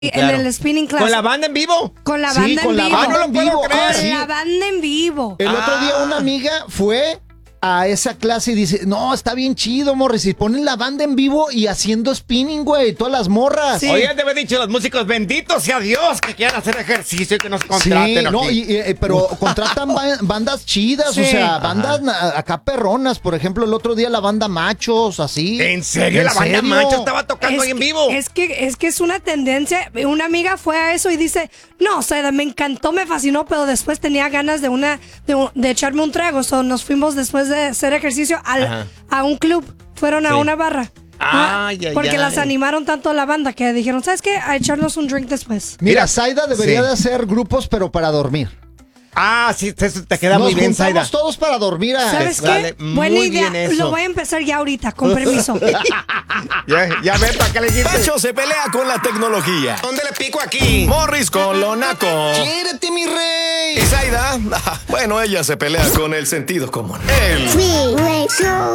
Claro. En el spinning class. ¿Con la banda en vivo? Con la Sí, banda con en la vivo. banda en vivo. Con Ah, sí. la banda en vivo. El otro día una amiga fue a esa clase y dice, no, está bien chido, Morris, y ponen la banda en vivo y haciendo spinning, güey, todas las morras. Sí. Oigan, te había dicho los músicos, bendito sea Dios que quieran hacer ejercicio y que nos contraten Sí, no, aquí. pero contratan bandas chidas, Sí. o sea, bandas acá perronas, por ejemplo, el otro día la banda Machos, así. ¿En serio? ¿En ¿La banda serio? Macho estaba tocando ahí en vivo? Es que es una tendencia. Una amiga fue a eso y dice, no, o sea, me encantó, me fascinó, pero después tenía ganas de echarme un trago. So, nos fuimos después de hacer ejercicio Ajá. a un club. Fueron a Sí. una barra. Ay, ay, porque ay. las animaron tanto la banda que dijeron, ¿sabes qué? A echarnos un drink después. Mira, Mira, Zaida debería sí. de hacer grupos, pero para dormir. Ah, sí, te queda Nos muy bien, juntamos Zaida. todos para dormir. ¿Sabes qué? vale, Buena muy idea. bien eso. Lo voy a empezar ya ahorita, con permiso. Ya ven, ¿para qué le dijiste? Pancho se pelea con la tecnología. ¿Dónde le pico aquí? Morris con lo naco. ¡Quiérete, mi rey! Y Zaida, bueno, ella se pelea con el sentido común. El